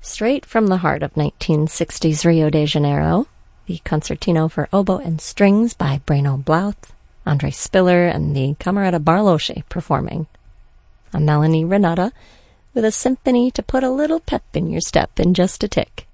Straight from the heart of 1960s Rio de Janeiro, the Concertino for Oboe and Strings by Bruno Blauth, Andre Spiller, and the Camerata Barlosche performing. I'm Melanie Renata, with a symphony to put a little pep in your step in just a tick.